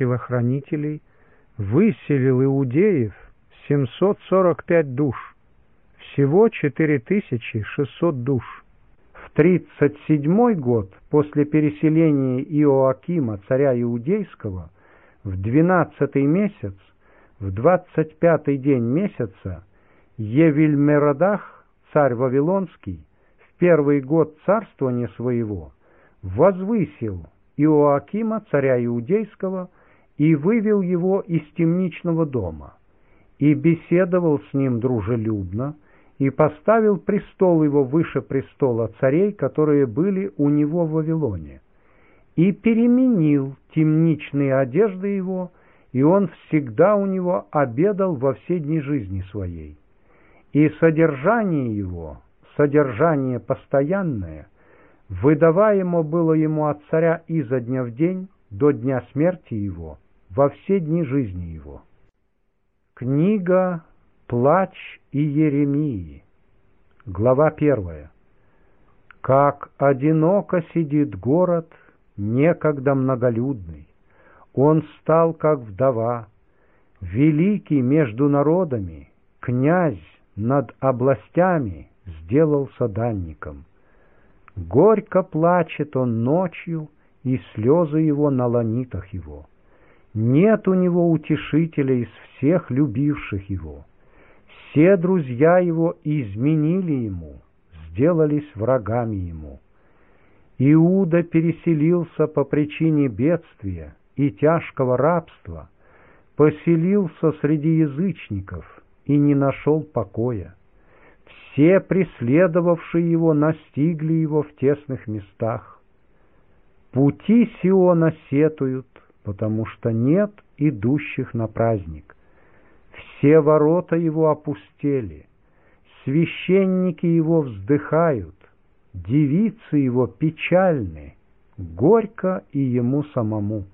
телохранителей, выселил иудеев 745 душ, всего 4600 душ. В 37-й год после переселения Иоакима, царя Иудейского, в 12-й месяц, в 25-й день месяца, Евильмеродах, царь Вавилонский, в первый год царствования своего, возвысил Иоакима, царя Иудейского, и вывел его из темничного дома, и беседовал с ним дружелюбно, и поставил престол его выше престола царей, которые были у него в Вавилоне, и переменил темничные одежды его, и он всегда у него обедал во все дни жизни своей. И содержание его, содержание постоянное, выдаваемо было ему от царя изо дня в день до дня смерти его, во все дни жизни его. Книга «Плач Иеремии», глава 1. «Как одиноко сидит город, некогда многолюдный, он стал, как вдова, великий между народами, князь над областями сделался данником. Горько плачет он ночью, и слезы его на ланитах его. Нет у него утешителя из всех любивших его. Все друзья его изменили ему, сделались врагами ему. Иуда переселился по причине бедствия и тяжкого рабства, поселился среди язычников и не нашел покоя. Все преследовавшие его настигли его в тесных местах. Пути Сиона сетуют, потому что нет идущих на праздник. Все ворота его опустели, священники его вздыхают, девицы его печальны, горько и ему самому.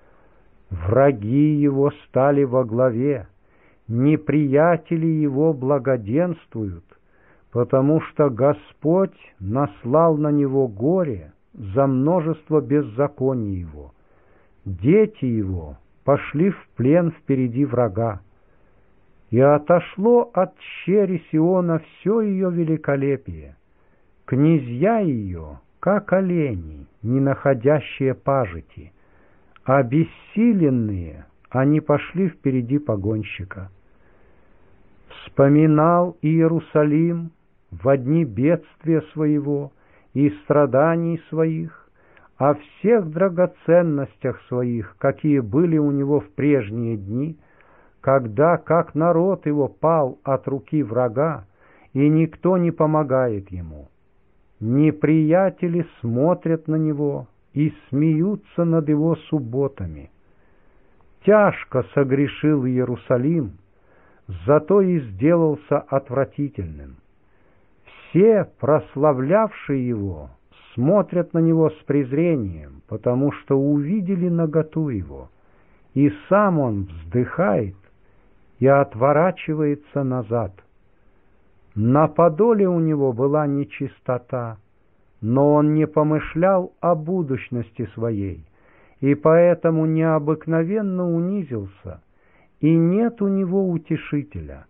Враги его стали во главе, неприятели его благоденствуют, потому что Господь наслал на него горе за множество беззаконий его. Дети его пошли в плен впереди врага, и отошло от щери Сиона все ее великолепие. Князья ее, как олени, не находящие пажити, обессиленные, они пошли впереди погонщика. Вспоминал Иерусалим во дни бедствия своего и страданий своих, о всех драгоценностях своих, какие были у него в прежние дни, когда, как народ его пал от руки врага, и никто не помогает ему. Неприятели смотрят на него и смеются над его субботами. Тяжко согрешил Иерусалим, зато и сделался отвратительным. Все, прославлявшие его, смотрят на него с презрением, потому что увидели наготу его, и сам он вздыхает и отворачивается назад. На подоле у него была нечистота, но он не помышлял о будущности своей, и поэтому необыкновенно унизился, и нет у него утешителя.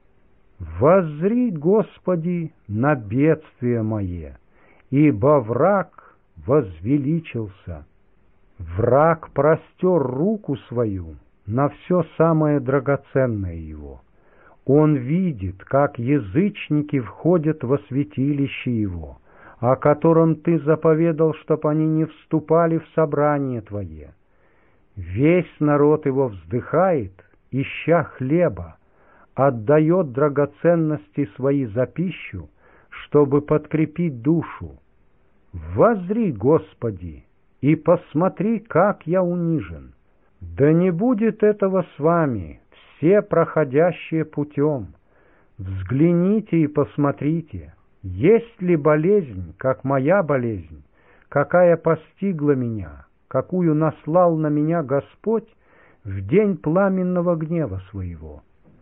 Воззри, Господи, на бедствие мое, ибо враг возвеличился. Враг простер руку свою на все самое драгоценное его. Он видит, как язычники входят во святилище его, о котором ты заповедал, чтоб они не вступали в собрание твое. Весь народ его вздыхает, ища хлеба, отдает драгоценности свои за пищу, чтобы подкрепить душу. Воззри, Господи, и посмотри, как я унижен. Да не будет этого с вами, все проходящие путем. Взгляните и посмотрите, есть ли болезнь, как моя болезнь, какая постигла меня, какую наслал на меня Господь в день пламенного гнева своего.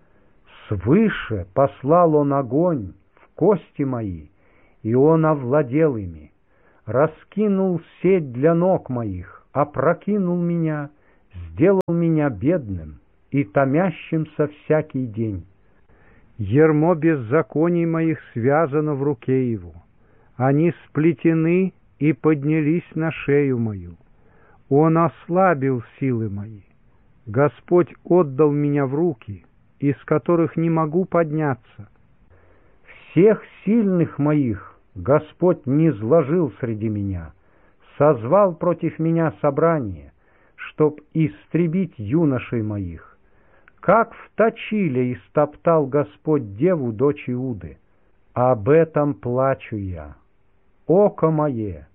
Свыше послал он огонь в кости мои, и он овладел ими, раскинул сеть для ног моих, опрокинул меня, сделал меня бедным и томящимся всякий день. Ярмо беззаконий моих связано в руке его, они сплетены и поднялись на шею мою. Он ослабил силы мои. Господь отдал меня в руки, из которых не могу подняться. Всех сильных моих Господь низложил среди меня, созвал против меня собрание, чтоб истребить юношей моих. Как в точиле истоптал Господь деву, дочь Иуды. Об этом плачу я. Око мое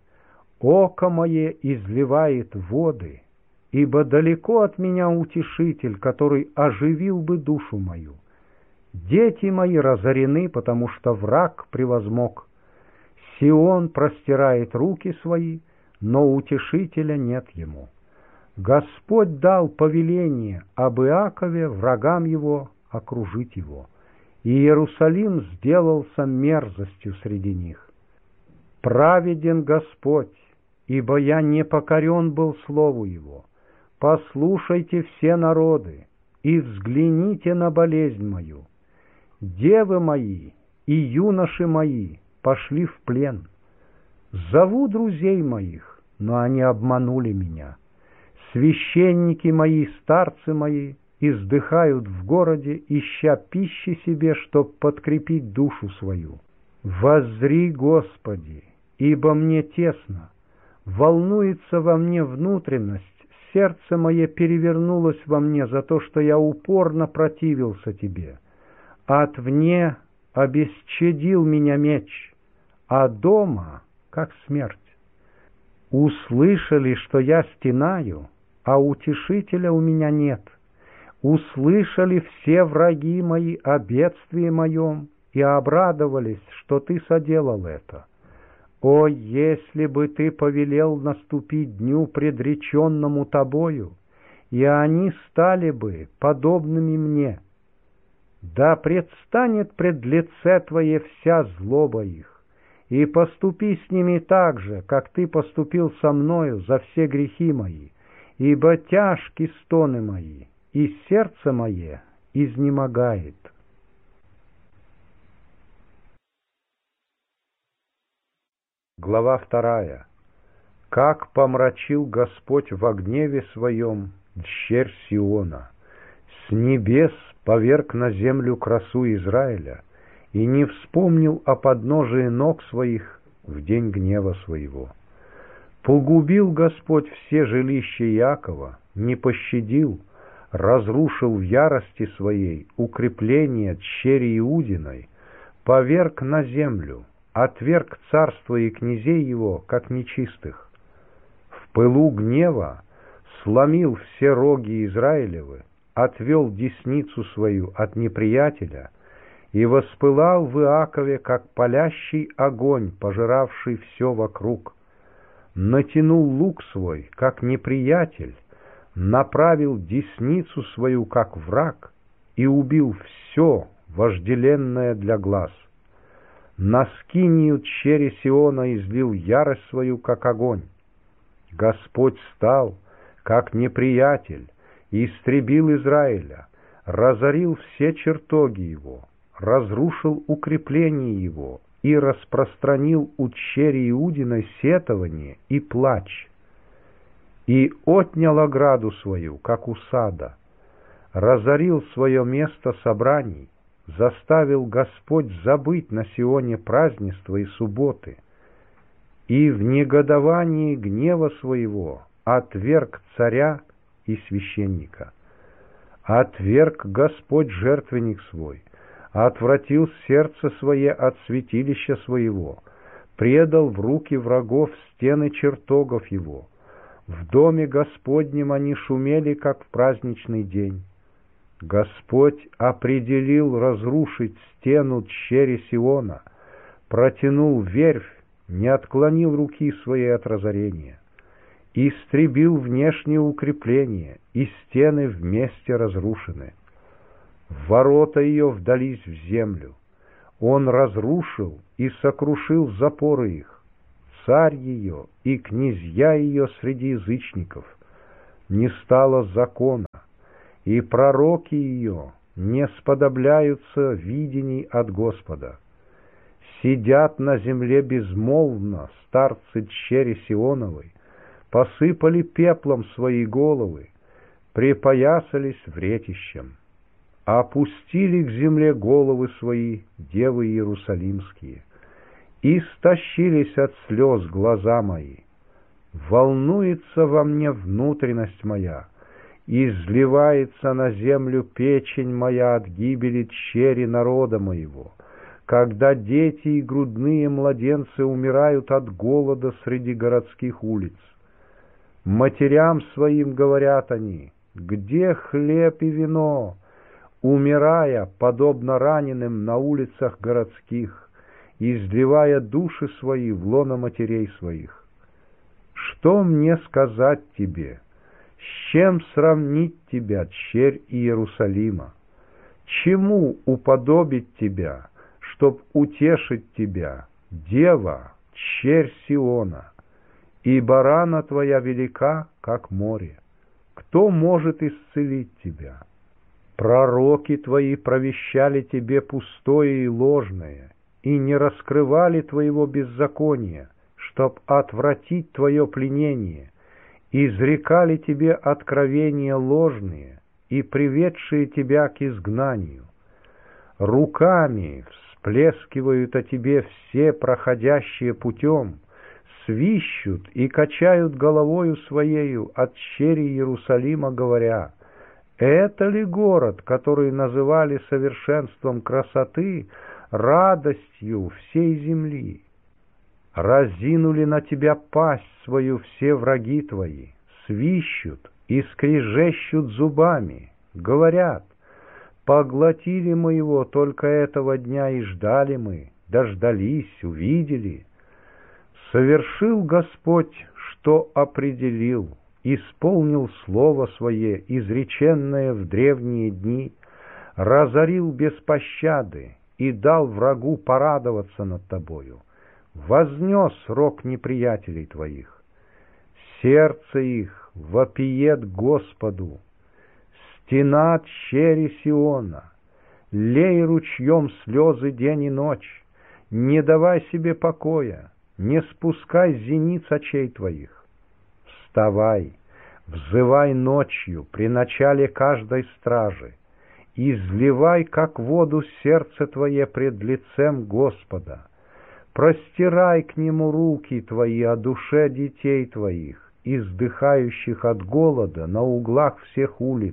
изливает воды, ибо далеко от меня утешитель, который оживил бы душу мою. Дети мои разорены, потому что враг превозмог. Сион простирает руки свои, но утешителя нет ему. Господь дал повеление об Иакове врагам его окружить его, и Иерусалим сделался мерзостью среди них. Праведен Господь, ибо я не покорен был слову Его. Послушайте все народы и взгляните на болезнь мою. Девы мои и юноши мои пошли в плен. Зову друзей моих, но они обманули меня. Священники мои, старцы мои, издыхают в городе, ища пищи себе, чтоб подкрепить душу свою. Воззри, Господи, ибо мне тесно, волнуется во мне внутренность, сердце мое перевернулось во мне за то, что я упорно противился Тебе. Отвне обесчадил меня меч, а дома, как смерть. Услышали, что я стенаю, а утешителя у меня нет. Услышали все враги мои о бедствии моем и обрадовались, что Ты соделал это. О, если бы Ты повелел наступить дню, предреченному Тобою, и они стали бы подобными мне! Да предстанет пред лице Твое вся злоба их, и поступи с ними так же, как Ты поступил со мною за все грехи мои, ибо тяжки стоны мои, и сердце мое изнемогает. Глава 2. Как помрачил Господь во гневе своем дщерь Сиона, с небес поверг на землю красу Израиля и не вспомнил о подножии ног своих в день гнева своего. Погубил Господь все жилища Иакова, не пощадил, разрушил в ярости своей укрепления дщери Иудиной, поверг на землю, отверг царство и князей его, как нечистых. В пылу гнева сломил все роги Израилевы, отвел десницу свою от неприятеля и воспылал в Иакове, как палящий огонь, пожиравший все вокруг. Натянул лук свой, как неприятель, направил десницу свою, как враг, и убил все, вожделенное для глаз. На скинию дщери Сиона излил ярость свою, как огонь. Господь стал, как неприятель, и истребил Израиля, разорил все чертоги его, разрушил укрепления его и распространил у дщери Иудиной сетование и плач. И отнял ограду свою, как у сада, разорил свое место собраний, заставил Господь забыть на Сионе празднества и субботы, и в негодовании гнева своего отверг царя и священника. Отверг Господь жертвенник свой, отвратил сердце свое от святилища своего, предал в руки врагов стены чертогов его. В доме Господнем они шумели, как в праздничный день. Господь определил разрушить стену дщери Сиона, протянул верфь, не отклонил руки своей от разорения, истребил внешние укрепления, и стены вместе разрушены. Ворота ее вдались в землю. Он разрушил и сокрушил запоры их, царь ее и князья ее среди язычников. не стало закона, и пророки ее не сподобляются видений от Господа. Сидят на земле безмолвно старцы дщери Сионовой, посыпали пеплом свои головы, припоясались вретищем, опустили к земле головы свои девы иерусалимские, и стащились от слез глаза мои. Волнуется во мне внутренность моя, и изливается на землю печень моя от гибели дщери народа моего, когда дети и грудные младенцы умирают от голода среди городских улиц. Матерям своим говорят они: где хлеб и вино? Умирая, подобно раненым на улицах городских, изливая души свои в лоно матерей своих. Что мне сказать тебе? С чем сравнить тебя, дщерь Иерусалима? Чему уподобить тебя, чтоб утешить тебя, дева, дщерь Сиона? Ибо рана твоя велика, как море. Кто может исцелить тебя? Пророки твои провещали тебе пустое и ложное, и не раскрывали твоего беззакония, чтоб отвратить твое пленение, изрекали тебе откровения ложные и приведшие тебя к изгнанию. Руками всплескивают о тебе все проходящие путем, свищут и качают головою своею от щери Иерусалима, говоря: это ли город, который называли совершенством красоты, радостью всей земли? Разинули на тебя пасть свою все враги твои, свищут и скрежещут зубами, говорят: поглотили мы его только этого дня, и ждали мы, дождались, увидели. Совершил Господь, что определил, исполнил слово свое, изреченное в древние дни, разорил без пощады и дал врагу порадоваться над тобою. Вознес рог неприятелей твоих. Сердце их вопиет Господу. Стена дщери Сиона, лей ручьем слезы день и ночь, не давай себе покоя, не спускай зениц очей твоих. Вставай, взывай ночью при начале каждой стражи, изливай, как воду, сердце твое пред лицем Господа. Простирай к нему руки твои о душе детей твоих, издыхающих от голода на углах всех улиц.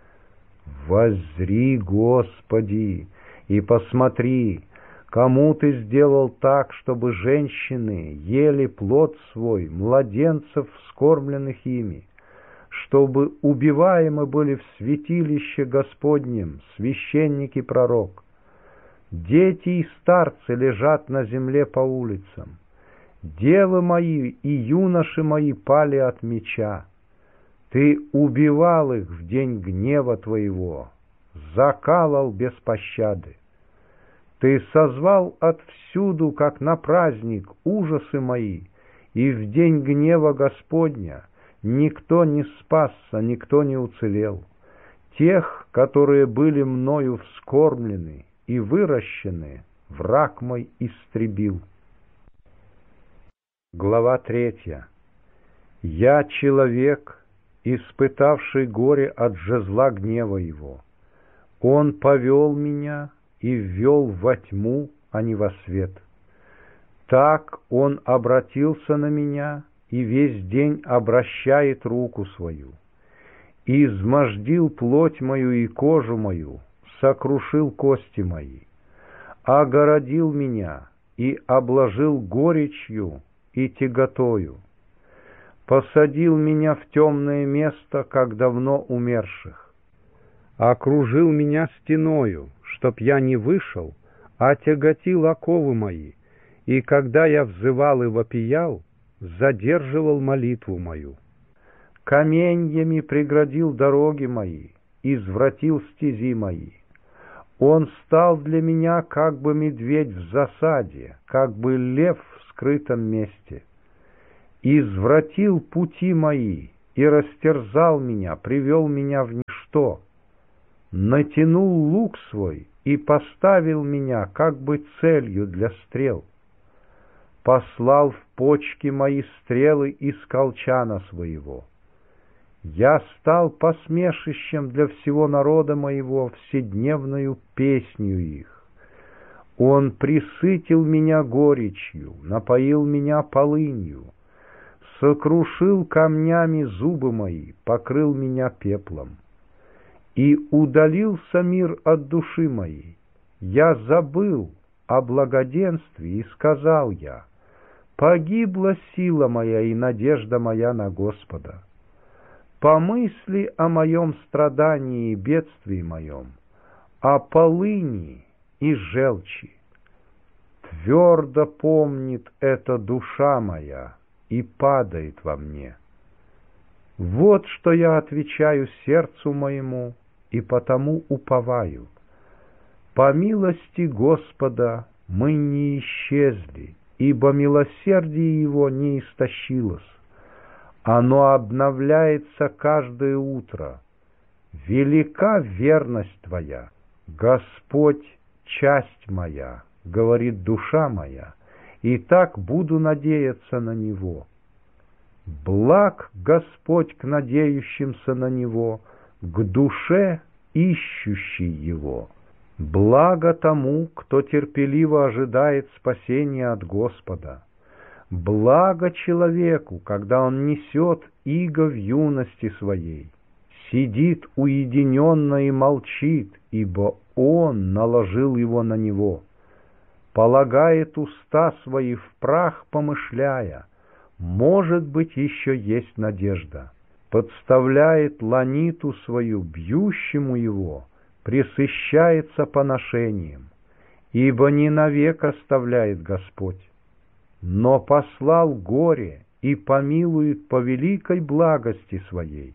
Воззри, Господи, и посмотри, кому ты сделал так, чтобы женщины ели плод свой, младенцев, вскормленных ими, чтобы убиваемы были в святилище Господнем священник и пророк. Дети и старцы лежат на земле по улицам. Девы мои и юноши мои пали от меча. Ты убивал их в день гнева твоего, закалал без пощады. Ты созвал отвсюду, как на праздник, ужасы мои, и в день гнева Господня никто не спасся, никто не уцелел. Тех, которые были мною вскормлены и выращенные, враг мой истребил. Глава 3. Я человек, испытавший горе от жезла гнева его. Он повел меня и ввел во тьму, а не во свет. Так он обратился на меня и весь день обращает руку свою. Измождил плоть мою и кожу мою, сокрушил кости мои, огородил меня и обложил горечью и тяготою, посадил меня в темное место, как давно умерших, окружил меня стеною, чтоб я не вышел, а тяготил оковы мои, и когда я взывал и вопиял, задерживал молитву мою. Каменьями преградил дороги мои, извратил стези мои. Он стал для меня, как бы медведь в засаде, как бы лев в скрытом месте. Извратил пути мои и растерзал меня, привел меня в ничто, натянул лук свой и поставил меня как бы целью для стрел, послал в почки мои стрелы из колчана своего. Я стал посмешищем для всего народа моего, вседневную песню их. Он присытил меня горечью, напоил меня полынью, сокрушил камнями зубы мои, покрыл меня пеплом. И удалился мир от души моей. Я забыл о благоденствии, и сказал я: погибла сила моя и надежда моя на Господа. Помысли о моем страдании и бедствии моем, о полыни и желчи. Твердо помнит это душа моя и падает во мне. Вот что я отвечаю сердцу моему, и потому уповаю. По милости Господа мы не исчезли, ибо милосердие Его не истощилось. Оно обновляется каждое утро. Велика верность Твоя, Господь, часть моя, говорит душа моя, и так буду надеяться на Него. Благ Господь к надеющимся на Него, к душе, ищущей Его. Благо тому, кто терпеливо ожидает спасения от Господа. Благо человеку, когда он несет иго в юности своей, сидит уединенно и молчит, ибо Он наложил его на него. Полагает уста свои в прах, помышляя: может быть, еще есть надежда. Подставляет ланиту свою бьющему его, пресыщается поношением, ибо не навек оставляет Господь, но послал горе и помилует по великой благости своей,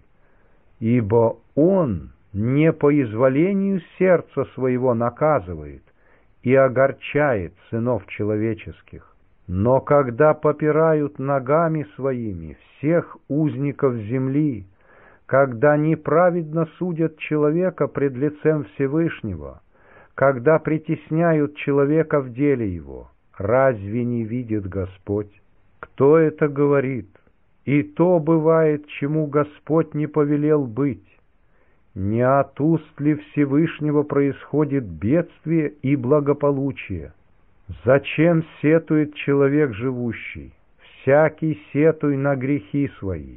ибо Он не по изволению сердца своего наказывает и огорчает сынов человеческих. Но когда попирают ногами своими всех узников земли, когда неправедно судят человека пред лицем Всевышнего, когда притесняют человека в деле его, разве не видит Господь? Кто это говорит? И то бывает, чему Господь не повелел быть. Не от уст ли Всевышнего происходит бедствие и благополучие? Зачем сетует человек живущий? Всякий сетуй на грехи свои.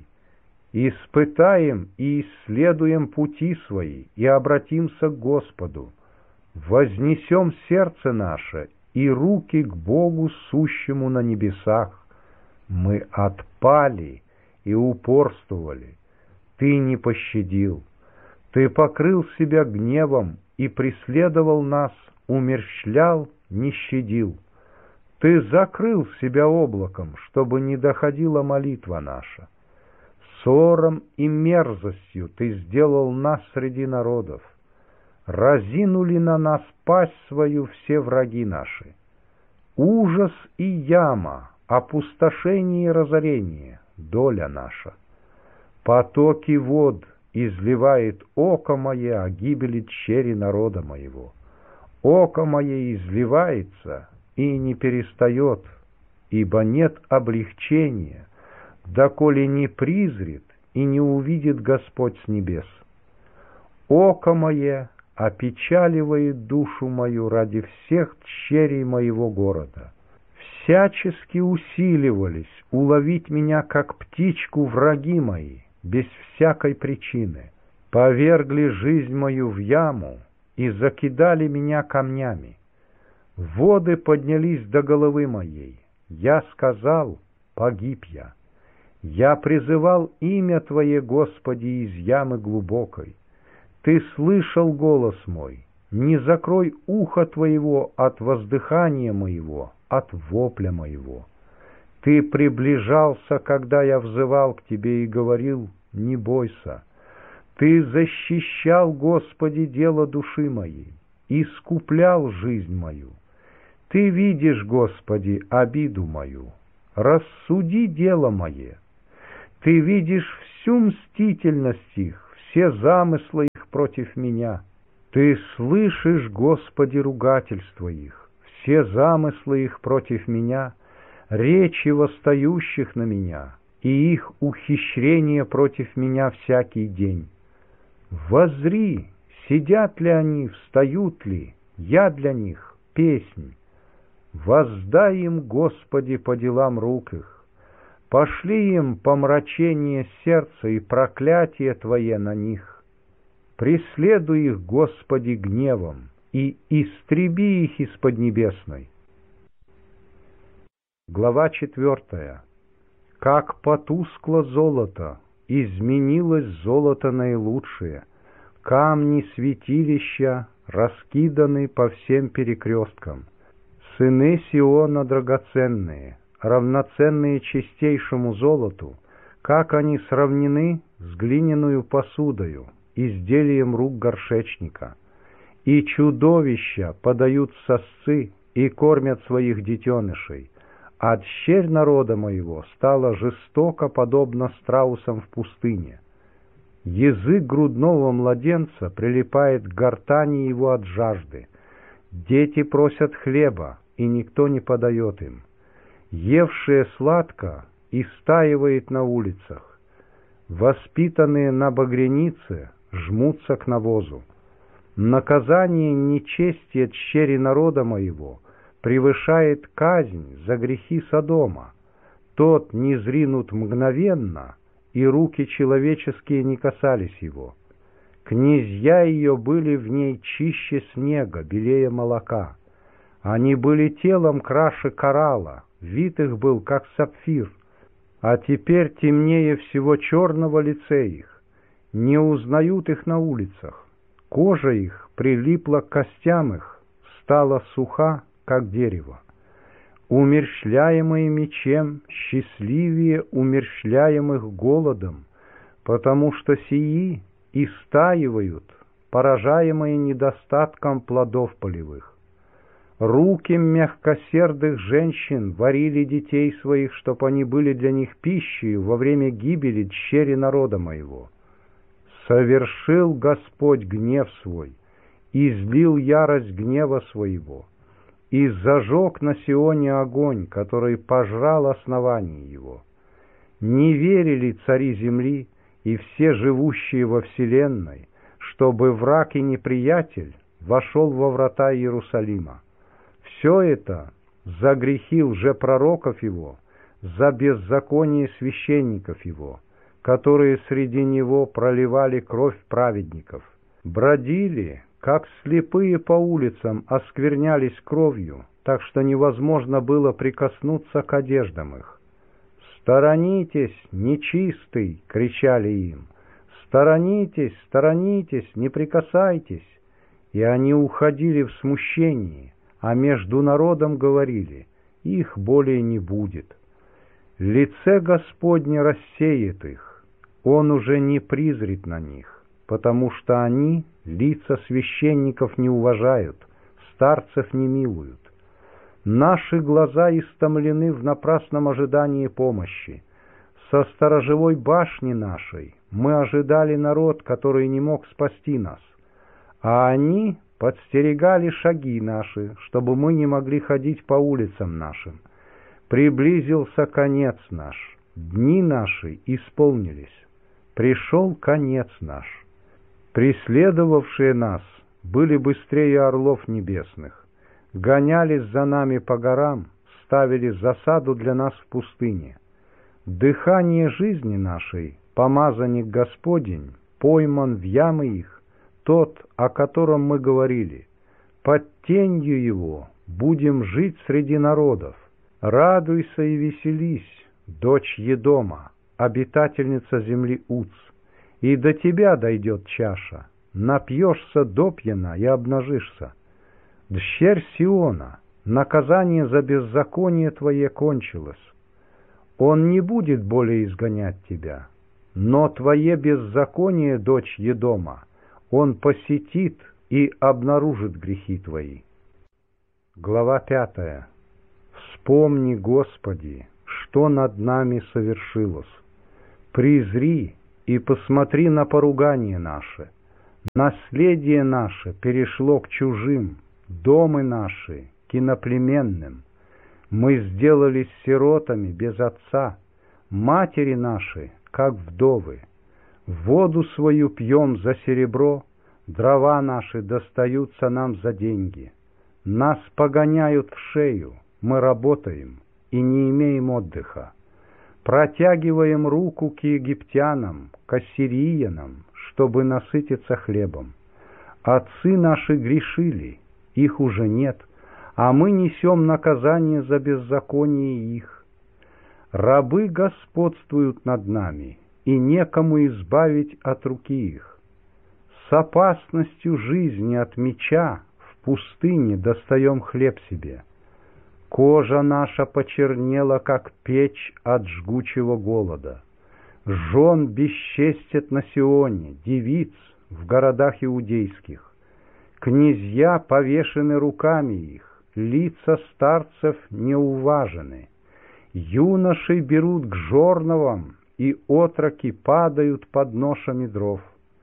Испытаем и исследуем пути свои, и обратимся к Господу. Вознесем сердце наше и руки к Богу, сущему на небесах. Мы отпали и упорствовали. Ты не пощадил. Ты покрыл себя гневом и преследовал нас, умерщвлял, не щадил. Ты закрыл себя облаком, чтобы не доходила молитва наша. Ссором и мерзостью ты сделал нас среди народов. Разинули на нас пасть свою все враги наши. Ужас и яма, опустошение и разорение — доля наша. Потоки вод изливает око мое о гибели тщери народа моего. Око мое изливается и не перестает, ибо нет облегчения, доколе не призрит и не увидит Господь с небес. Око мое опечаливает душу мою ради всех тщерей моего города. Всячески усиливались уловить меня, как птичку, враги мои, без всякой причины. Повергли жизнь мою в яму и закидали меня камнями. Воды поднялись до головы моей. Я сказал: погиб я. Я призывал имя Твое, Господи, из ямы глубокой. Ты слышал голос мой. Не закрой ухо Твоего от воздыхания моего, от вопля моего. Ты приближался, когда я взывал к Тебе и говорил: не бойся. Ты защищал, Господи, дело души моей, искуплял жизнь мою. Ты видишь, Господи, обиду мою, рассуди дело мое. Ты видишь всю мстительность их, все замыслы их против меня. Ты слышишь, Господи, ругательства их, все замыслы их против меня, речи восстающих на меня и их ухищрения против меня всякий день. Воззри, сидят ли они, встают ли, я для них песнь. Воздай им, Господи, по делам рук их, пошли им помрачение сердца и проклятие Твое на них. Преследуй их, Господи, гневом, и истреби их из поднебесной. Глава 4. Как потускло золото, изменилось золото наилучшее, камни святилища раскиданы по всем перекресткам. Сыны Сиона драгоценные, равноценные чистейшему золоту, как они сравнены с глиняную посудою, изделием рук горшечника. И чудовища подают сосцы и кормят своих детенышей, а дщерь народа моего стала жестоко подобна страусам в пустыне. Язык грудного младенца прилипает к гортани его от жажды. Дети просят хлеба, и никто не подает им. Евшие сладко истаивает на улицах. Воспитанные на багрянице жмутся к навозу. Наказание нечестия дщери народа моего превышает казнь за грехи Содома. Тот не зринут мгновенно, и руки человеческие не касались его. Князья ее были в ней чище снега, белее молока. Они были телом краше коралла, вид их был, как сапфир, а теперь темнее всего черного лице их. Не узнают их на улицах. Кожа их прилипла к костям их, стала суха, как дерево. Умерщвляемые мечем счастливее умерщвляемых голодом, потому что сии истаивают, поражаемые недостатком плодов полевых. Руки мягкосердых женщин варили детей своих, чтоб они были для них пищей во время гибели дщери народа моего. Совершил Господь гнев свой, излил ярость гнева своего, и зажег на Сионе огонь, который пожрал основание его. Не верили цари земли и все живущие во вселенной, чтобы враг и неприятель вошел во врата Иерусалима. Все это за грехи лжепророков его, за беззаконие священников его, которые среди него проливали кровь праведников, бродили, как слепые по улицам, осквернялись кровью, так что невозможно было прикоснуться к одеждам их. «Сторонитесь, нечистый!» — кричали им. «Сторонитесь, сторонитесь, не прикасайтесь!» И они уходили в смущении, а между народом говорили: «Их более не будет». Лице Господне рассеет их, Он уже не призрит на них, потому что они лица священников не уважают, старцев не милуют. Наши глаза истомлены в напрасном ожидании помощи. Со сторожевой башни нашей мы ожидали народ, который не мог спасти нас, а они подстерегали шаги наши, чтобы мы не могли ходить по улицам нашим. Приблизился конец наш, дни наши исполнились, пришел конец наш. Преследовавшие нас были быстрее орлов небесных, гонялись за нами по горам, ставили засаду для нас в пустыне. Дыхание жизни нашей, помазанник Господень, пойман в ямы их, тот, о котором мы говорили. Под тенью его будем жить среди народов. Радуйся и веселись, дочь Едома, обитательница земли Уц, и до тебя дойдет чаша, напьешься допьяна и обнажишься. Дщерь Сиона, наказание за беззаконие твое кончилось. Он не будет более изгонять тебя, но твое беззаконие, дочь Едома, он посетит и обнаружит грехи твои. Глава 5. Вспомни, Господи, что над нами совершилось. Презри и посмотри на поругание наше. Наследие наше перешло к чужим, домы наши к иноплеменным. Мы сделались сиротами без отца, матери наши, как вдовы. Воду свою пьем за серебро, дрова наши достаются нам за деньги. Нас погоняют в шею, мы работаем и не имеем отдыха. Протягиваем руку к египтянам, к ассириянам, чтобы насытиться хлебом. Отцы наши грешили, их уже нет, а мы несем наказание за беззаконие их. Рабы господствуют над нами, и некому избавить от руки их. С опасностью жизни от меча в пустыне достаем хлеб себе. Кожа наша почернела, как печь от жгучего голода. Жен бесчестят на Сионе, девиц в городах иудейских. Князья повешены руками их, лица старцев не уважены. Юноши берут к жорновам, и отроки падают под ношами дров.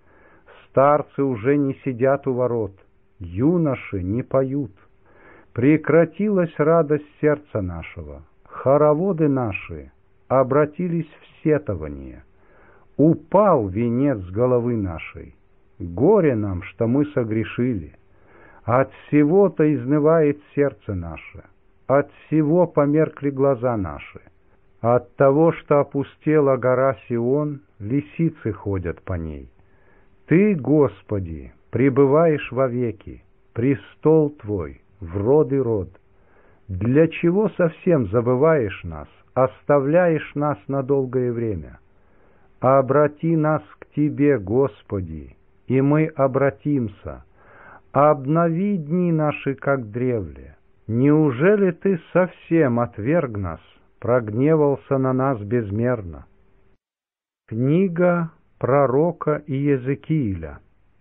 Старцы уже не сидят у ворот, юноши не поют. Прекратилась радость сердца нашего, хороводы наши обратились в сетование. Упал венец с головы нашей, горе нам, что мы согрешили. От всего-то изнывает сердце наше, от всего померкли глаза наши. От того, что опустела гора Сион, лисицы ходят по ней. Ты, Господи, пребываешь вовеки, престол Твой в род и род. Для чего совсем забываешь нас, оставляешь нас на долгое время? Обрати нас к Тебе, Господи, и мы обратимся. Обнови дни наши, как древле. Неужели Ты совсем отверг нас, прогневался на нас безмерно? Книга пророка Иезекииля,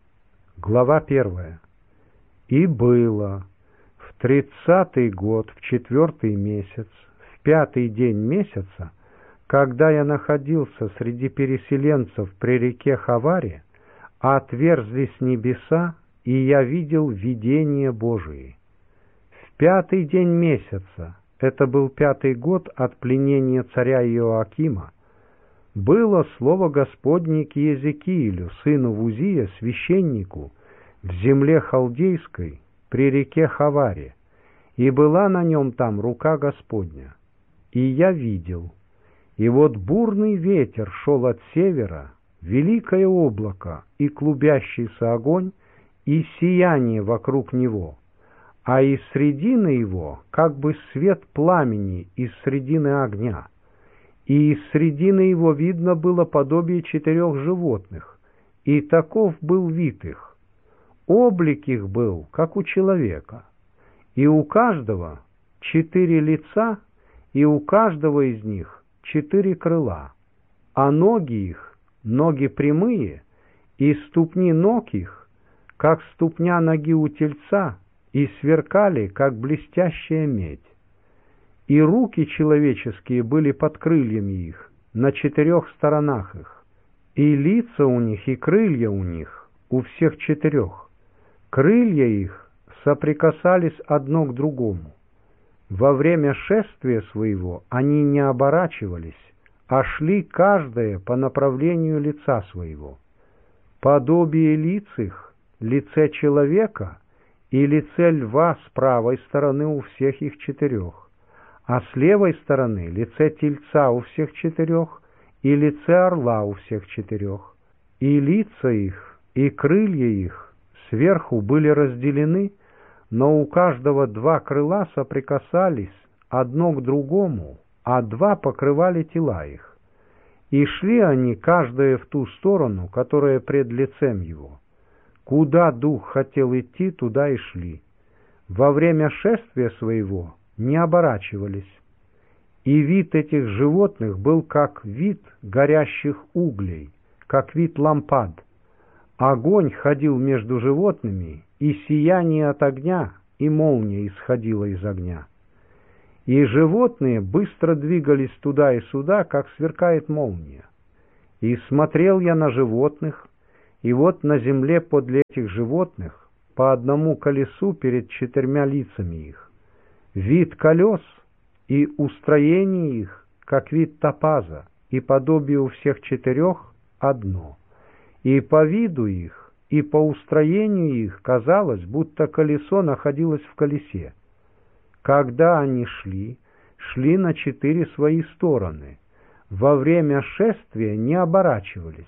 глава 1. «И было в 30-й год, в 4-й месяц, в 5-й день месяца, когда я находился среди переселенцев при реке Хаваре, отверзлись небеса, и я видел видение Божие. В 5-й день месяца, это был 5-й год от пленения царя Иоакима, было слово Господне к Иезекиилю, сыну Вузия, священнику, в земле халдейской, при реке Хаваре, и была на нем там рука Господня. И я видел, и вот бурный ветер шел от севера, великое облако и клубящийся огонь, и сияние вокруг него, а из средины его как бы свет пламени из средины огня, и из средины его видно было подобие 4 животных, и таков был вид их. Облик их был, как у человека, и у каждого 4 лица, и у каждого из них 4 крыла, а ноги их, ноги прямые, и ступни ног их, как ступня ноги у тельца, и сверкали, как блестящая медь. И руки человеческие были под крыльями их, на 4 сторонах их, и лица у них, и крылья у них, у всех 4. Крылья их соприкасались одно к другому. Во время шествия своего они не оборачивались, а шли каждое по направлению лица своего. Подобие лиц их, лице человека и лице льва с правой стороны у всех их 4, а с левой стороны лице тельца у всех 4 и лице орла у всех 4. И лица их, и крылья их сверху были разделены, но у каждого 2 крыла соприкасались одно к другому, а 2 покрывали тела их. И шли они, каждое в ту сторону, которая пред лицем его. Куда дух хотел идти, туда и шли. Во время шествия своего не оборачивались. И вид этих животных был как вид горящих углей, как вид лампад. Огонь ходил между животными, и сияние от огня, и молния исходила из огня. И животные быстро двигались туда и сюда, как сверкает молния. И смотрел я на животных, и вот на земле подле этих животных по одному колесу перед 4 лицами их. Вид колес и устроение их, как вид топаза, и подобие у всех 4 одно. И по виду их, и по устроению их казалось, будто колесо находилось в колесе. Когда они шли на 4 свои стороны, во время шествия не оборачивались,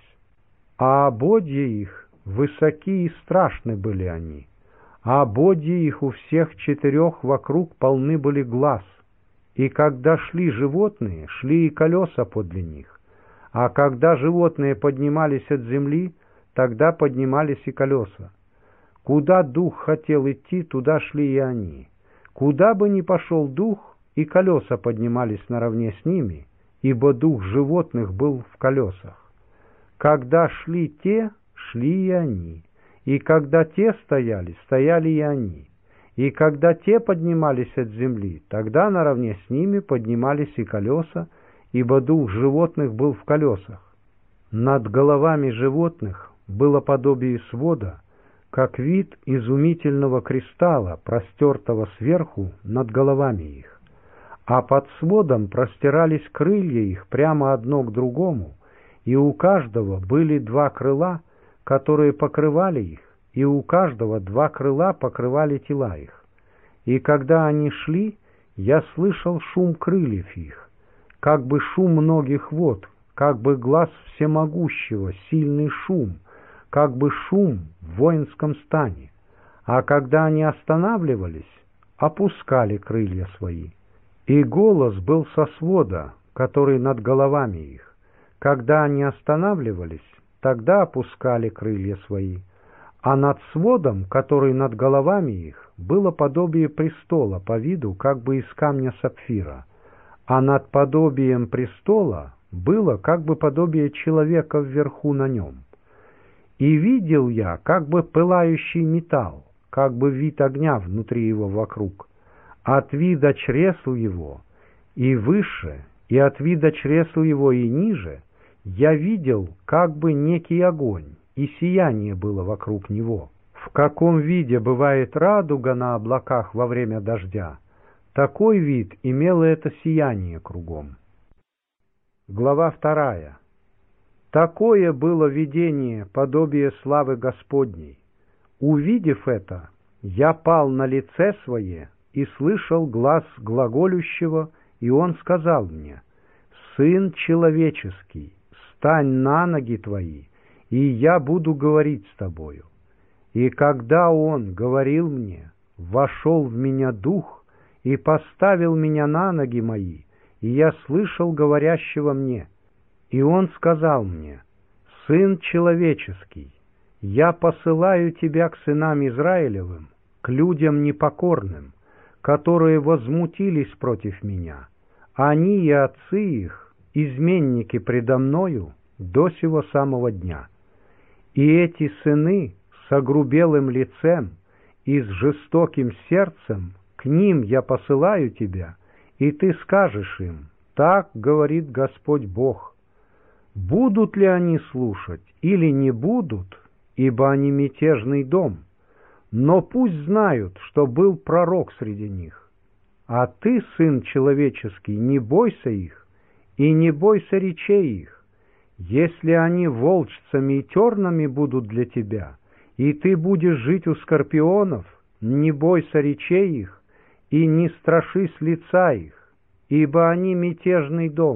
а ободья их высоки и страшны были они, а ободья их у всех 4 вокруг полны были глаз. И когда шли животные, шли и колеса подле них, а когда животные поднимались от земли, тогда поднимались и колеса. Куда дух хотел идти, туда шли и они. Куда бы ни пошел дух, и колеса поднимались наравне с ними, ибо дух животных был в колесах. Когда шли те, шли и они, и когда те стояли, стояли и они, и когда те поднимались от земли, тогда наравне с ними поднимались и колеса, ибо дух животных был в колесах. Над головами животных было подобие свода, как вид изумительного кристалла, простертого сверху над головами их. А под сводом простирались крылья их прямо одно к другому, и у каждого были 2 крыла, которые покрывали их, и у каждого 2 крыла покрывали тела их. И когда они шли, я слышал шум крыльев их, как бы шум многих вод, как бы глас всемогущего, сильный шум, как бы шум в воинском стане. А когда они останавливались, опускали крылья свои. И голос был со свода, который над головами их. Когда они останавливались, тогда опускали крылья свои. А над сводом, который над головами их, было подобие престола по виду, как бы из камня сапфира. А над подобием престола было как бы подобие человека вверху на нем. И видел я как бы пылающий металл, как бы вид огня внутри его вокруг. От вида чресл его и выше, и от вида чресл его и ниже я видел как бы некий огонь, и сияние было вокруг него. В каком виде бывает радуга на облаках во время дождя, такой вид имело это сияние кругом. Глава 2. Такое было видение, подобие славы Господней. Увидев это, я пал на лице свое и слышал глас глаголющего, и он сказал мне: «Сын человеческий, стань на ноги твои, и я буду говорить с тобою». И когда он говорил мне, вошел в меня дух и поставил меня на ноги мои, и я слышал говорящего мне. И он сказал мне: «Сын человеческий, я посылаю тебя к сынам Израилевым, к людям непокорным, которые возмутились против меня. Они и отцы их, изменники предо мною до сего самого дня. И эти сыны с огрубелым лицем и с жестоким сердцем, к ним я посылаю тебя, и ты скажешь им: так говорит Господь Бог. Будут ли они слушать или не будут, ибо они мятежный дом, но пусть знают, что был пророк среди них. А ты, сын человеческий, не бойся их, и не бойся речей их. Если они волчцами и тернами будут для тебя, и ты будешь жить у скорпионов, не бойся речей их, и не страшись лица их, ибо они мятежный дом.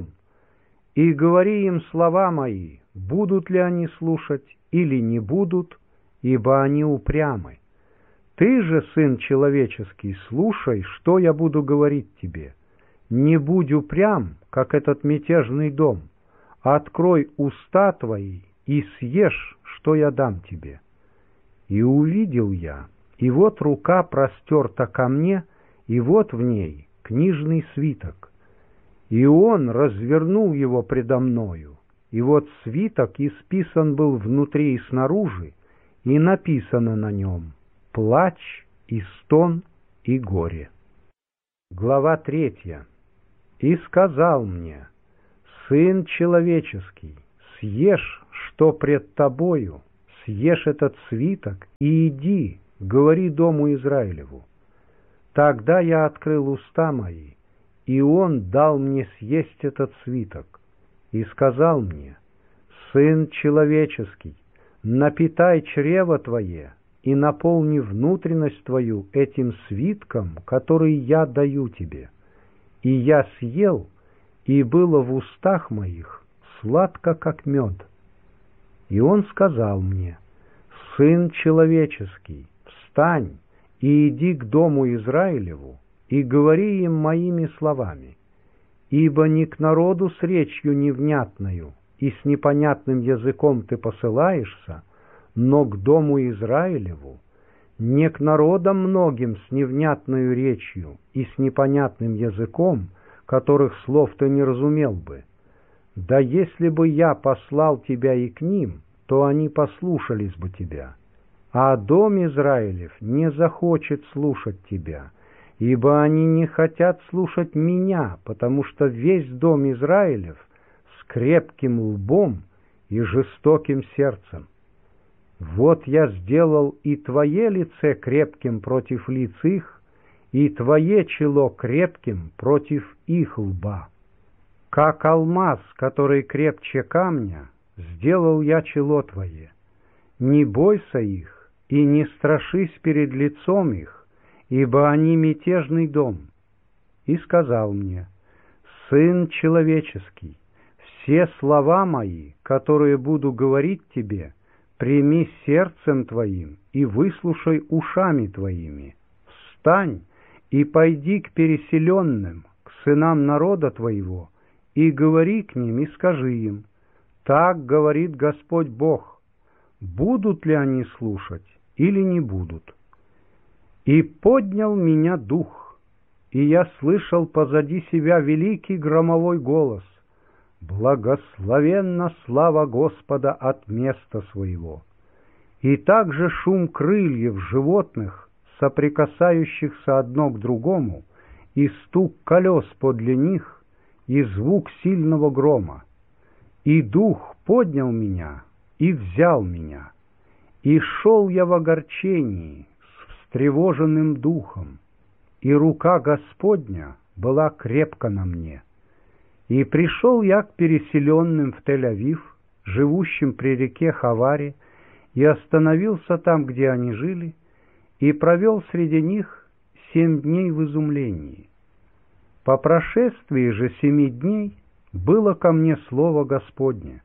И говори им слова мои, будут ли они слушать или не будут, ибо они упрямы. Ты же, сын человеческий, слушай, что я буду говорить тебе. Не будь упрям, как этот мятежный дом. Открой уста твои и съешь, что я дам тебе». И увидел я, и вот рука простерта ко мне, и вот в ней книжный свиток. И он развернул его предо мною, и вот свиток исписан был внутри и снаружи, и написано на нем: плач и стон и горе. Глава 3. И сказал мне: «Сын человеческий, съешь, что пред тобою, съешь этот свиток и иди, говори дому Израилеву. Тогда я открыл уста мои, и он дал мне съесть этот свиток, и сказал мне: Сын человеческий, напитай чрево твое и наполни внутренность твою этим свитком, который я даю тебе. И я съел, и было в устах моих сладко, как мед. И он сказал мне: Сын человеческий, встань и иди к дому Израилеву, и говори им моими словами, ибо не к народу с речью невнятною и с непонятным языком ты посылаешься, но к дому Израилеву, не к народам многим с невнятною речью и с непонятным языком, которых слов ты не разумел бы. Да если бы я послал тебя и к ним, то они послушались бы тебя. А дом Израилев не захочет слушать тебя, ибо они не хотят слушать меня, потому что весь дом Израилев с крепким лбом и жестоким сердцем. Вот я сделал и твое лице крепким против лиц их, и твое чело крепким против их лба. Как алмаз, который крепче камня, сделал я чело твое. Не бойся их и не страшись перед лицом их, ибо они мятежный дом. И сказал мне: Сын человеческий, все слова мои, которые буду говорить тебе, прими сердцем твоим и выслушай ушами твоими. Встань и пойди к переселенным, к сынам народа твоего, и говори к ним, и скажи им: так говорит Господь Бог. Будут ли они слушать или не будут? И поднял меня дух, и я слышал позади себя великий громовой голос: благословенна слава Господа от места своего. И также шум крыльев животных, соприкасающихся одно к другому, и стук колес подле них, и звук сильного грома. И дух поднял меня и взял меня, и шел я в огорчении с встревоженным духом, и рука Господня была крепко на мне. И пришел я к переселенным в Тель-Авив, живущим при реке Хаваре, и остановился там, где они жили, и провел среди них 7 дней в изумлении. По прошествии же 7 дней было ко мне слово Господне: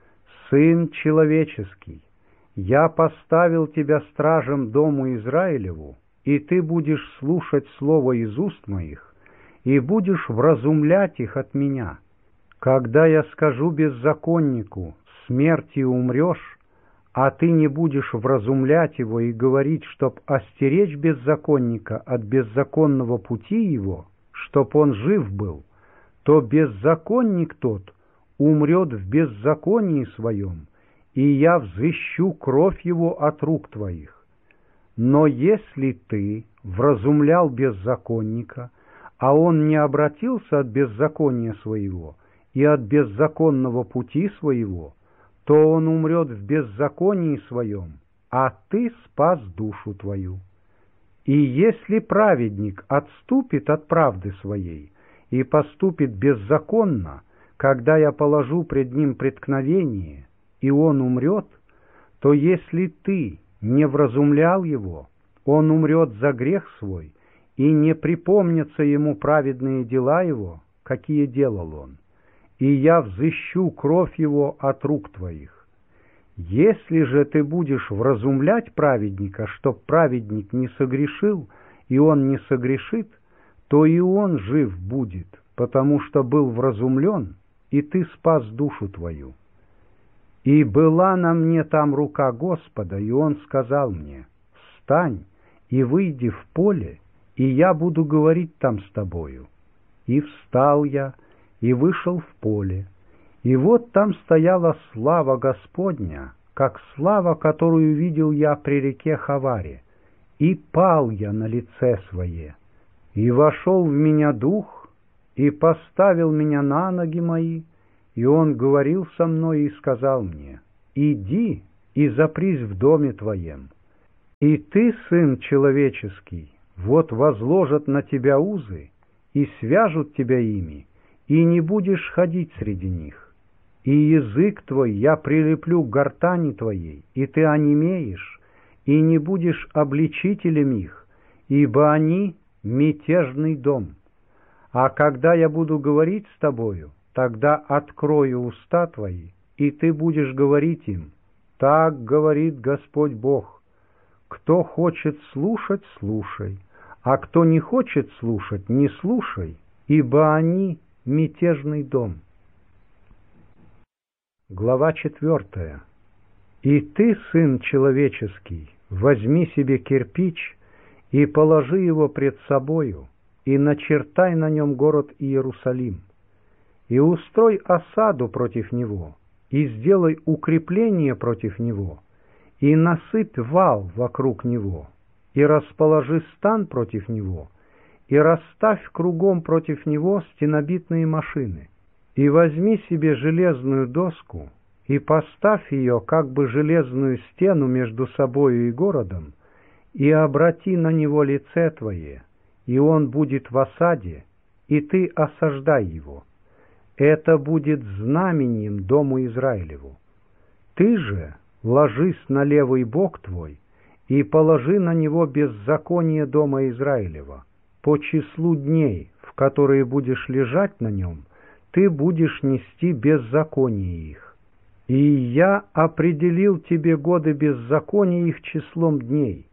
Сын человеческий, я поставил тебя стражем дому Израилеву, и ты будешь слушать слово из уст моих, и будешь вразумлять их от меня. Когда я скажу беззаконнику: смертью умрешь, а ты не будешь вразумлять его и говорить, чтоб остеречь беззаконника от беззаконного пути его, чтоб он жив был, то беззаконник тот умрет в беззаконии своем, и я взыщу кровь его от рук твоих. Но если ты вразумлял беззаконника, а он не обратился от беззакония своего и от беззаконного пути своего, то он умрет в беззаконии своем, а ты спас душу твою. И если праведник отступит от правды своей и поступит беззаконно, когда я положу пред ним преткновение, и он умрет, то если ты не вразумлял его, он умрет за грех свой, и не припомнятся ему праведные дела его, какие делал он, и я взыщу кровь его от рук твоих. Если же ты будешь вразумлять праведника, чтоб праведник не согрешил, и он не согрешит, то и он жив будет, потому что был вразумлен, и ты спас душу твою. И была на мне там рука Господа, и он сказал мне: встань и выйди в поле, и я буду говорить там с тобою. И встал я, и вышел в поле, и вот там стояла слава Господня, как слава, которую видел я при реке Хаваре, и пал я на лице свое. И вошел в меня дух, и поставил меня на ноги мои, И он говорил со мной и сказал мне: «Иди и запрись в доме твоем. И ты, сын человеческий, вот возложат на тебя узы и свяжут тебя ими, и не будешь ходить среди них. И язык твой я прилеплю к гортани твоей, и ты онемеешь, и не будешь обличителем их, ибо они мятежный дом. А когда я буду говорить с тобою, тогда открою уста твои, и ты будешь говорить им: так говорит Господь Бог. Кто хочет слушать, слушай, а кто не хочет слушать, не слушай, ибо они мятежный дом». Глава 4. «И ты, сын человеческий, возьми себе кирпич и положи его пред собою, и начертай на нем город Иерусалим, и устрой осаду против него, и сделай укрепление против него, и насыпь вал вокруг него, и расположи стан против него, и расставь кругом против него стенобитные машины, и возьми себе железную доску, и поставь ее как бы железную стену между собою и городом, и обрати на него лице твое, и он будет в осаде, и ты осаждай его. Это будет знамением дому Израилеву. Ты же ложись на левый бок твой, и положи на него беззаконие дома Израилева. По числу дней, в которые будешь лежать на нем, ты будешь нести беззаконие их. И я определил тебе годы беззакония их числом дней.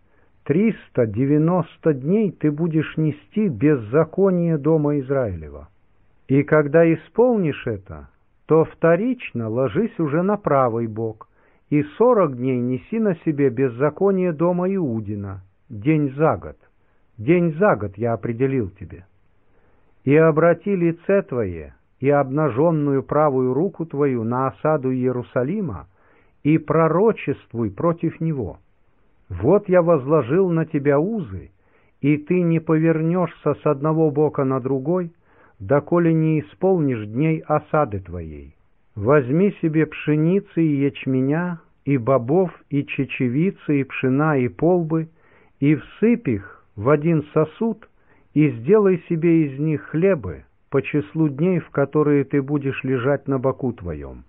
390 дней ты будешь нести беззаконие дома Израилева. И когда исполнишь это, то вторично ложись уже на правый бок, и 40 дней неси на себе беззаконие дома Иудина, день за год. День за год я определил тебе. И обрати лице твое и обнаженную правую руку твою на осаду Иерусалима, и пророчествуй против него. Вот я возложил на тебя узы, и ты не повернешься с одного бока на другой, доколе не исполнишь дней осады твоей. Возьми себе пшеницы и ячменя, и бобов, и чечевицы, и пшена, и полбы, и всыпь их в один сосуд, и сделай себе из них хлебы по числу дней, в которые ты будешь лежать на боку твоем.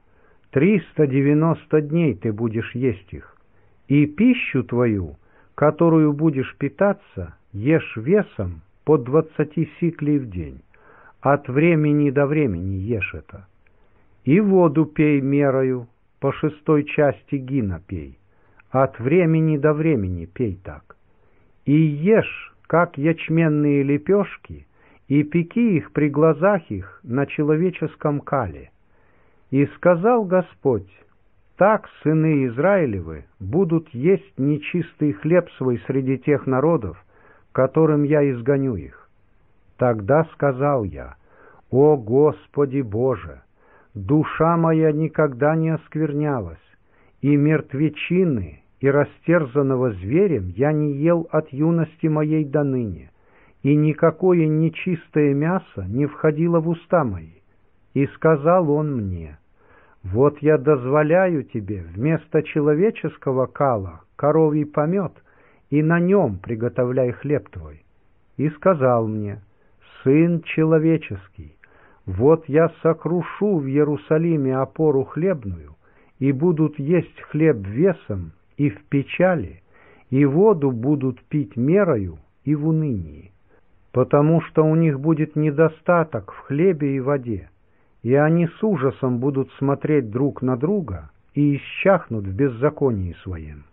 390 дней ты будешь есть их. И пищу твою, которую будешь питаться, ешь весом по 20 сиклей в день. От времени до времени ешь это. И воду пей мерою, по 6 части гина пей. От времени до времени пей так. И ешь, как ячменные лепешки, и пеки их при глазах их на человеческом кале. И сказал Господь: так сыны Израилевы будут есть нечистый хлеб свой среди тех народов, которым я изгоню их. Тогда сказал я: о Господи Боже, душа моя никогда не осквернялась, и мертвечины, и растерзанного зверем я не ел от юности моей до ныне, и никакое нечистое мясо не входило в уста мои. И сказал он мне: вот я дозволяю тебе вместо человеческого кала коровий помет, и на нем приготовляй хлеб твой. И сказал мне: сын человеческий, вот я сокрушу в Иерусалиме опору хлебную, и будут есть хлеб весом и в печали, и воду будут пить мерою и в унынии, потому что у них будет недостаток в хлебе и воде, и они с ужасом будут смотреть друг на друга и исчахнут в беззаконии своем.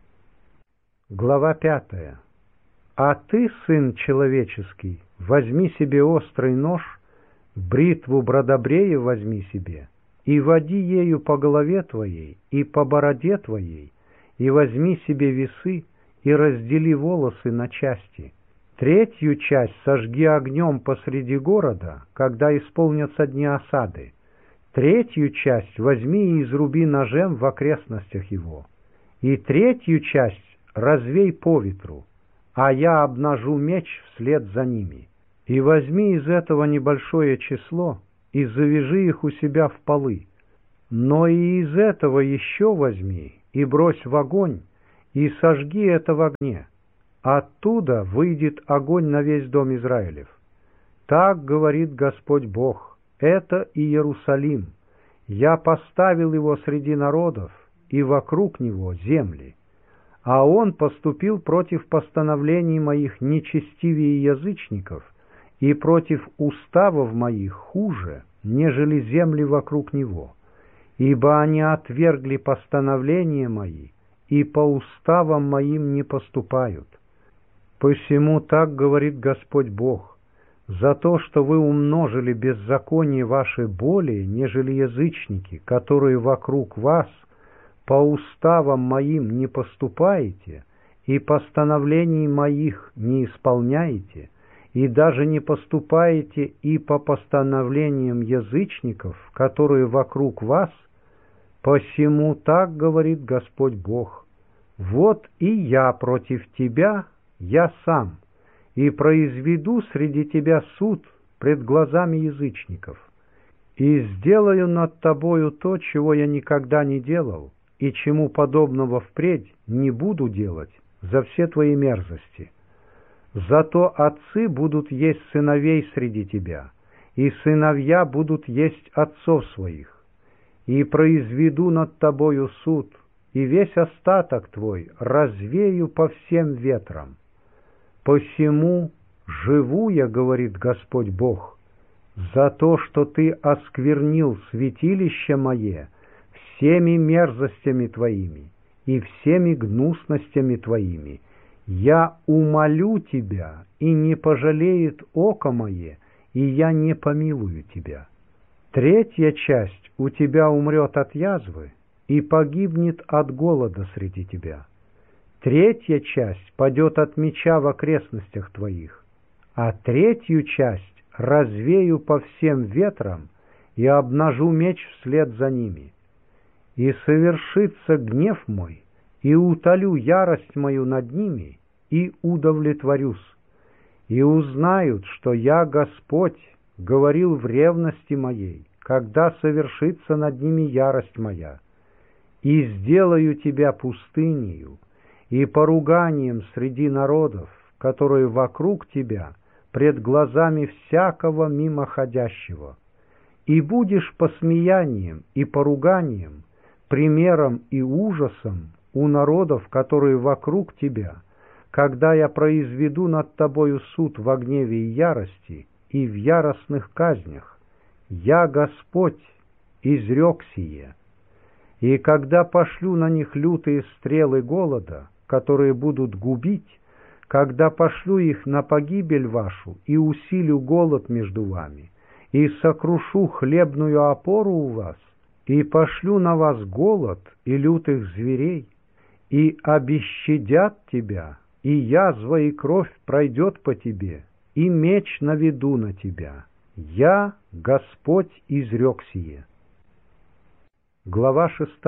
Глава 5. А ты, сын человеческий, возьми себе острый нож, бритву бродобрея возьми себе, и води ею по голове твоей и по бороде твоей, и возьми себе весы, и раздели волосы на части. 3 часть сожги огнем посреди города, когда исполнятся дни осады. 3 часть возьми и изруби ножем в окрестностях его. И 3 часть развей по ветру, а я обнажу меч вслед за ними. И возьми из этого небольшое число, и завяжи их у себя в полы. Но и из этого еще возьми, и брось в огонь, и сожги это в огне. Оттуда выйдет огонь на весь дом Израилев. Так говорит Господь Бог, это Иерусалим. Я поставил его среди народов, и вокруг него земли. А он поступил против постановлений моих нечестивее язычников, и против уставов моих хуже, нежели земли вокруг него. Ибо они отвергли постановления мои, и по уставам моим не поступают. Посему так говорит Господь Бог: за то, что вы умножили беззаконие ваше более, нежели язычники, которые вокруг вас, по уставам моим не поступаете, и постановлений моих не исполняете, и даже не поступаете и по постановлениям язычников, которые вокруг вас, посему так говорит Господь Бог: вот и я против тебя, я сам, и произведу среди тебя суд пред глазами язычников, и сделаю над тобою то, чего я никогда не делал, и чему подобного впредь не буду делать за все твои мерзости. Зато отцы будут есть сыновей среди тебя, и сыновья будут есть отцов своих. И произведу над тобою суд, и весь остаток твой развею по всем ветрам. Посему живу я, говорит Господь Бог, за то, что ты осквернил святилище мое всеми мерзостями твоими и всеми гнусностями твоими. Я умолю тебя, и не пожалеет око мое, и я не помилую тебя. Третья часть у тебя умрет от язвы и погибнет от голода среди тебя. Третья часть падет от меча в окрестностях твоих, а третью часть развею по всем ветрам и обнажу меч вслед за ними. И совершится гнев мой, и утолю ярость мою над ними, и удовлетворюсь. И узнают, что я, Господь, говорил в ревности моей, когда совершится над ними ярость моя. И сделаю тебя пустынею и поруганием среди народов, которые вокруг тебя, пред глазами всякого мимоходящего. И будешь посмеянием и поруганием, примером и ужасом у народов, которые вокруг тебя, когда я произведу над тобою суд в гневе и ярости и в яростных казнях. Я, Господь, изрек сие. И когда пошлю на них лютые стрелы голода, которые будут губить, когда пошлю их на погибель вашу и усилю голод между вами, и сокрушу хлебную опору у вас, и пошлю на вас голод и лютых зверей, и обещадят тебя, и язва и кровь пройдет по тебе, и меч наведу на тебя. Я, Господь, изрек сие. Глава 6.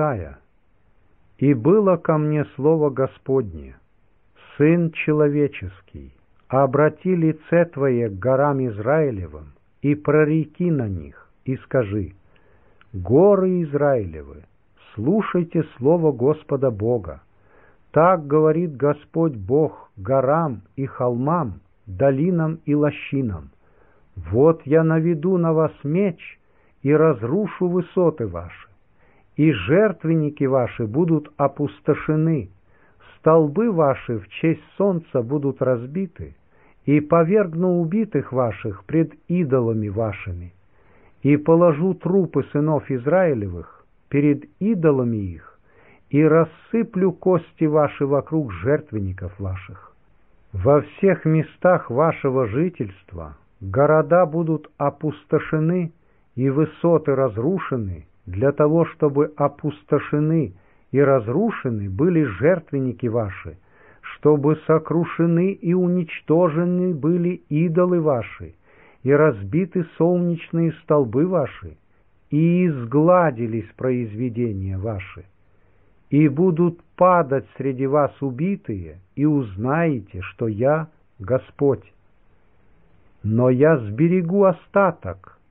И было ко мне слово Господне: Сын человеческий, обрати лице твое к горам Израилевым, и прореки на них, и скажи: горы Израилевы, слушайте слово Господа Бога. Так говорит Господь Бог горам и холмам, долинам и лощинам: вот я наведу на вас меч и разрушу высоты ваши, и жертвенники ваши будут опустошены, столбы ваши в честь солнца будут разбиты, и повергну убитых ваших пред идолами вашими, и положу трупы сынов Израилевых перед идолами их, и рассыплю кости ваши вокруг жертвенников ваших. Во всех местах вашего жительства города будут опустошены и высоты разрушены, для того, чтобы опустошены и разрушены были жертвенники ваши, чтобы сокрушены и уничтожены были идолы ваши, и разбиты солнечные столбы ваши, и изгладились произведения ваши. И будут падать среди вас убитые, и узнаете, что я Господь. Но я сберегу остаток,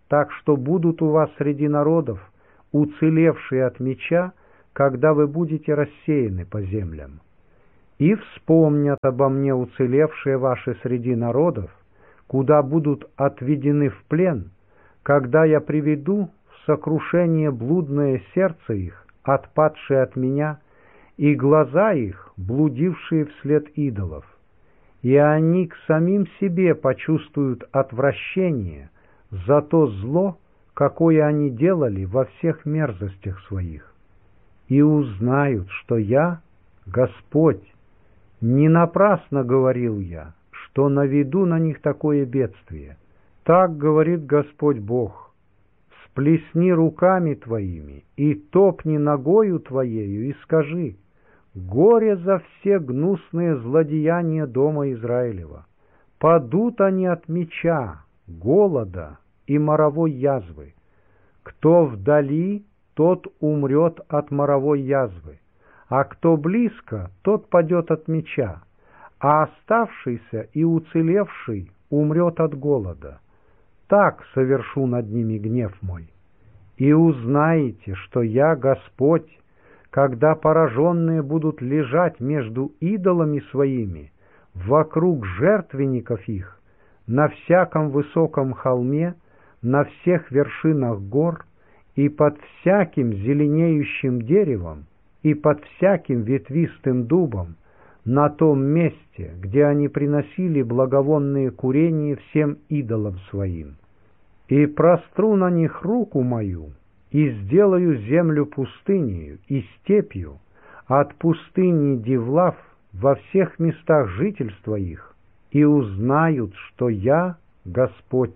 так что будут у вас среди народов уцелевшие от меча, когда вы будете рассеяны по землям. И вспомнят обо мне уцелевшие ваши среди народов, куда будут отведены в плен, когда я приведу в сокрушение блудное сердце их, отпадшие от меня, и глаза их, блудившие вслед идолов. И они к самим себе почувствуют отвращение за то зло, какое они делали во всех мерзостях своих, и узнают, что я, Господь, не напрасно говорил я, что наведу на них такое бедствие. Так говорит Господь Бог: сплесни руками твоими и топни ногою твоею и скажи: горе за все гнусные злодеяния дома Израилева. Падут они от меча, голода и моровой язвы. Кто вдали, тот умрет от моровой язвы, а кто близко, тот падет от меча, а оставшийся и уцелевший умрет от голода. Так совершу над ними гнев мой. И узнаете, что я Господь, когда пораженные будут лежать между идолами своими, вокруг жертвенников их, на всяком высоком холме, на всех вершинах гор и под всяким зеленеющим деревом и под всяким ветвистым дубом, на том месте, где они приносили благовонные курения всем идолам своим. И простру на них руку мою, и сделаю землю пустынею и степью, от пустыни Дивлав во всех местах жительства их, и узнают, что я Господь.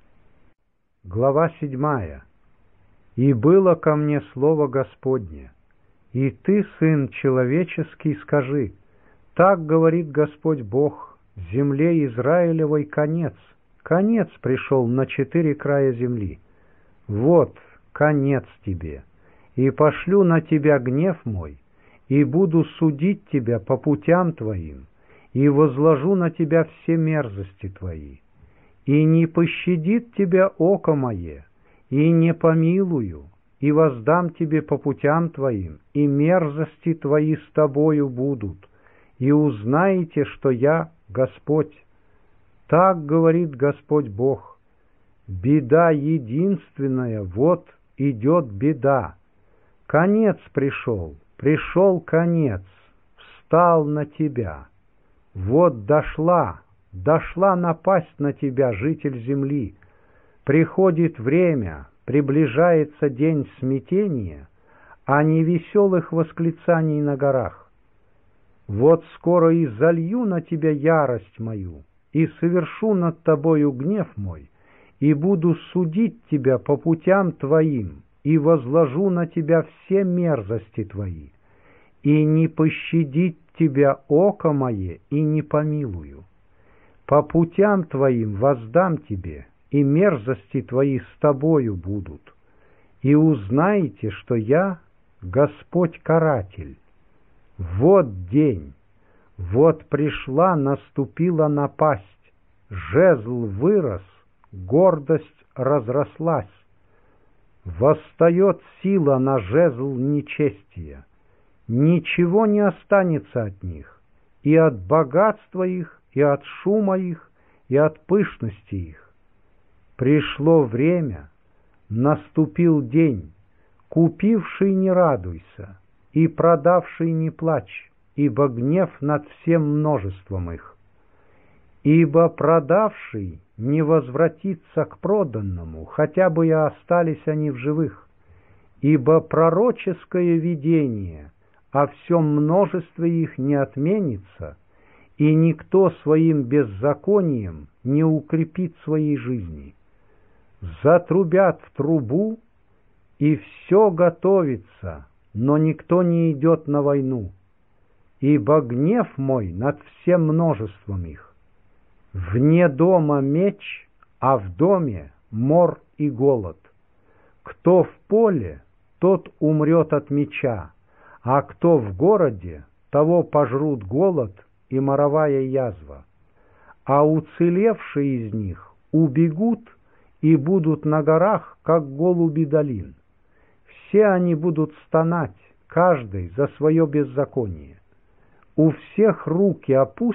Глава 7. И было ко мне слово Господне: и ты, сын человеческий, скажи: так говорит Господь Бог, земле Израилевой конец. Конец пришел на 4 края земли. Вот конец тебе, и пошлю на тебя гнев мой, и буду судить тебя по путям твоим, и возложу на тебя все мерзости твои. И не пощадит тебя око мое, и не помилую, и воздам тебе по путям твоим, и мерзости твои с тобою будут, и узнаете, что я Господь. Так говорит Господь Бог: беда единственная, вот идет беда. Конец пришел, пришел конец, встал на тебя. Вот дошла напасть на тебя, житель земли. Приходит время, приближается день смятения, а не веселых восклицаний на горах. Вот скоро и залью на тебя ярость мою, и совершу над тобою гнев мой, и буду судить тебя по путям твоим, и возложу на тебя все мерзости твои, и не пощадит тебя око мое, и не помилую. По путям твоим воздам тебе, и мерзости твои с тобою будут, и узнаете, что я Господь каратель. Вот день, вот пришла, наступила напасть, жезл вырос, гордость разрослась. Восстает сила на жезл нечестия, ничего не останется от них, и от богатства их, и от шума их, и от пышности их. Пришло время, наступил день, купивший не радуйся, и продавший не плачь, ибо гнев над всем множеством их. Ибо продавший не возвратится к проданному, хотя бы и остались они в живых, ибо пророческое видение о всем множестве их не отменится, и никто своим беззаконием не укрепит своей жизни. Затрубят в трубу, и все готовится, но никто не идет на войну, ибо гнев мой над всем множеством их. Вне дома меч, а в доме мор и голод. Кто в поле, тот умрет от меча, а кто в городе, того пожрут голод и моровая язва. А уцелевшие из них убегут и будут на горах, как голуби долин. Все они будут стонать, каждый за свое беззаконие. У всех руки опустятся,